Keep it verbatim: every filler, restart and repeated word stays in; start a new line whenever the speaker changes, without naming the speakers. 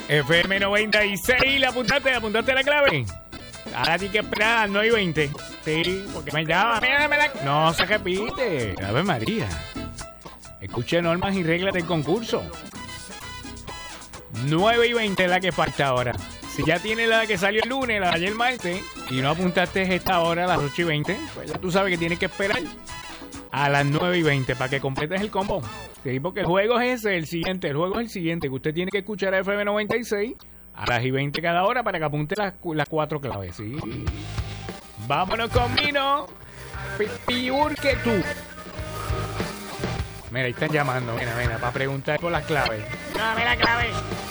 F M noventa y seis, ¿le apuntaste? ¿Le apuntaste la clave? Ahora sí que esperar a las nueve y veinte. Sí, porque me llama. No se repite. Ave María. Escuche normas y reglas del concurso. nueve y veinte es la que falta ahora. Si ya tienes la que salió el lunes, la de ayer martes, y no apuntaste esta hora a las ocho y veinte, pues ya tú sabes que tienes que esperar a las nueve y veinte para que completes el combo. Sí, porque el juego es ese, el siguiente. El juego es el siguiente, que usted tiene que escuchar a F M noventa y seis a las y veinte cada hora para que apunte las, las cuatro claves. Sí. Vámonos con Mino. Piur que tú. Mira, ahí están llamando. Mira, mira, para preguntar por las claves. Dame la clave.